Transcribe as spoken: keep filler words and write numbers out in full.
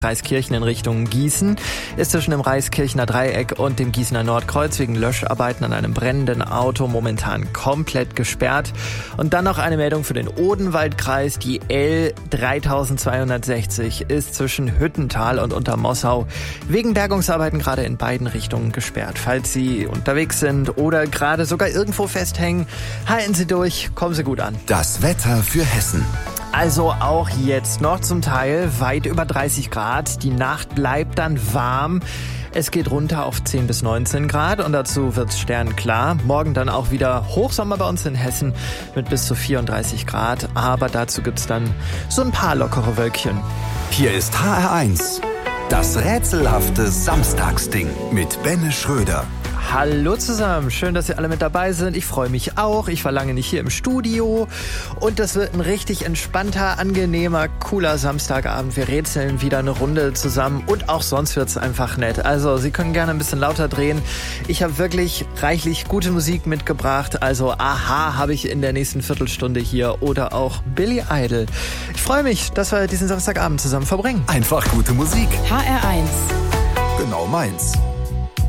Reiskirchen in Richtung Gießen ist zwischen dem Reiskirchener Dreieck und dem Gießener Nordkreuz wegen Löscharbeiten an einem brennenden Auto momentan komplett gesperrt. Und dann noch eine Meldung für den Odenwaldkreis. Die L dreitausendzweihundertsechzig ist zwischen Hüttental und Untermossau wegen Bergungsarbeiten gerade in beiden Richtungen gesperrt. Falls Sie unterwegs sind oder gerade sogar irgendwo festhängen, halten Sie durch, kommen Sie gut an. Das Wetter für Hessen. Also auch jetzt noch zum Teil weit über dreißig Grad. Die Nacht bleibt dann warm. Es geht runter auf zehn bis neunzehn Grad und dazu wird's sternklar. Morgen dann auch wieder Hochsommer bei uns in Hessen mit bis zu vierunddreißig Grad. Aber dazu gibt's dann so ein paar lockere Wölkchen. Hier ist H R eins. Das rätselhafte Samstagsding mit Benne Schröder. Hallo zusammen, schön, dass ihr alle mit dabei sind. Ich freue mich auch. Ich war lange nicht hier im Studio und das wird ein richtig entspannter, angenehmer, cooler Samstagabend. Wir rätseln wieder eine Runde zusammen und auch sonst wird's einfach nett. Also Sie können gerne ein bisschen lauter drehen. Ich habe wirklich reichlich gute Musik mitgebracht. Also Aha habe ich in der nächsten Viertelstunde hier oder auch Billy Idol. Ich freue mich, dass wir diesen Samstagabend zusammen verbringen. Einfach gute Musik. H R eins. Genau meins.